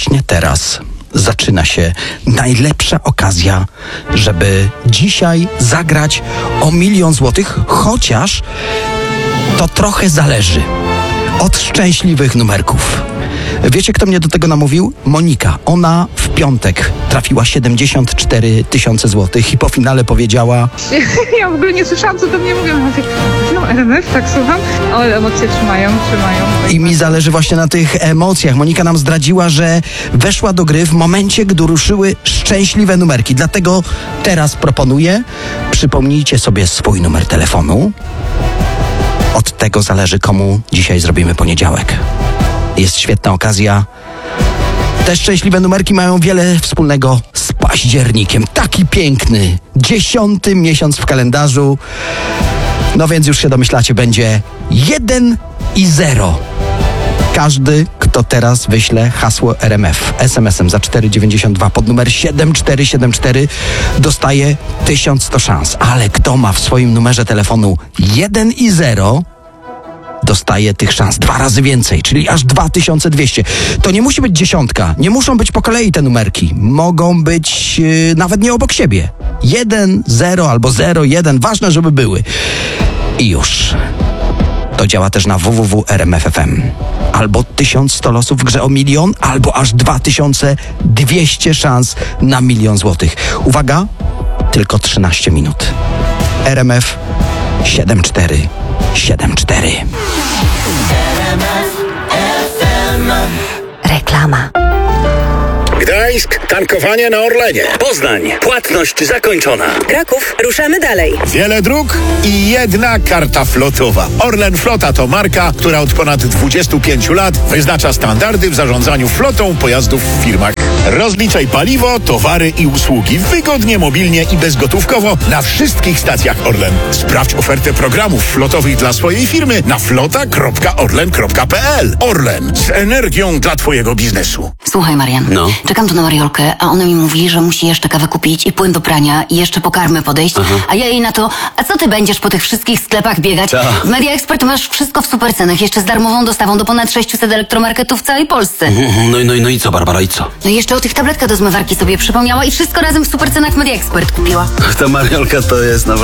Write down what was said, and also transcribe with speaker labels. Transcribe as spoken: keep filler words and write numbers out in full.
Speaker 1: właśnie teraz zaczyna się najlepsza okazja, żeby dzisiaj zagrać o milion złotych, chociaż to trochę zależy od szczęśliwych numerków. Wiecie, kto mnie do tego namówił? Monika. Ona w piątek trafiła siedemdziesiąt cztery tysiące złotych i po finale powiedziała:
Speaker 2: Ja w ogóle nie słyszałam, co do mnie mówią. Mówię, no R M F, tak słucham. Ale emocje trzymają, trzymają.
Speaker 1: I mi zależy właśnie na tych emocjach. Monika nam zdradziła, że weszła do gry w momencie, gdy ruszyły szczęśliwe numerki. Dlatego teraz proponuję, przypomnijcie sobie swój numer telefonu. Od tego zależy, komu dzisiaj zrobimy poniedziałek. Jest świetna okazja. Te szczęśliwe numerki mają wiele wspólnego z październikiem. Taki piękny, dziesiąty miesiąc w kalendarzu. No więc już się domyślacie, będzie jeden i zero. Każdy, kto teraz wyśle hasło R M F es em esem za cztery dziewięćdziesiąt dwa pod numer siedem cztery siedem cztery, dostaje tysiąc sto szans. Ale kto ma w swoim numerze telefonu jeden i zero, dostaje tych szans dwa razy więcej, czyli aż dwa tysiące dwieście. To nie musi być dziesiątka, nie muszą być po kolei te numerki. Mogą być yy, nawet nie obok siebie. jeden, zero albo zero, jeden, ważne, żeby były. I już. To działa też na w w w kropka r m f kropka f m. Albo tysiąc sto losów w grze o milion, albo aż dwa tysiące dwieście szans na milion złotych. Uwaga, tylko trzynaście minut. R M F siedem cztery siedem cztery.
Speaker 3: Reklama.
Speaker 4: Gdańsk, tankowanie na Orlenie.
Speaker 5: Poznań, płatność zakończona.
Speaker 3: Kraków, ruszamy dalej.
Speaker 4: Wiele dróg i jedna karta flotowa. Orlen Flota to marka, która od ponad dwudziestu pięciu lat wyznacza standardy w zarządzaniu flotą pojazdów w firmach. Rozliczaj paliwo, towary i usługi wygodnie, mobilnie i bezgotówkowo na wszystkich stacjach Orlen. Sprawdź ofertę programów flotowych dla swojej firmy na flota kropka orlen kropka p l. Orlen, z energią dla twojego biznesu.
Speaker 3: Słuchaj, Marian.
Speaker 5: No.
Speaker 3: Czekam tu na Mariolkę, a ona mi mówi, że musi jeszcze kawę kupić i płyn do prania i jeszcze po karmę podejść.
Speaker 5: Aha.
Speaker 3: A ja jej na to, a co ty będziesz po tych wszystkich sklepach biegać?
Speaker 5: Ta.
Speaker 3: W Media Expert masz wszystko w super cenach, jeszcze z darmową dostawą do ponad sześciuset elektromarketów w całej Polsce.
Speaker 5: No i, no, i, no i co, Barbara, i co?
Speaker 3: No i jeszcze o tych tabletkach do zmywarki sobie przypomniała i wszystko razem w super cenach w Media Expert kupiła.
Speaker 5: Ta Mariolka to jest naprawdę